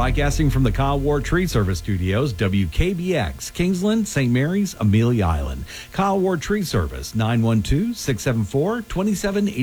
broadcasting from the Kyle Ward Tree Service Studios, WKBX, Kingsland, St. Mary's, Amelia Island. Kyle Ward Tree Service, 912-674-2780.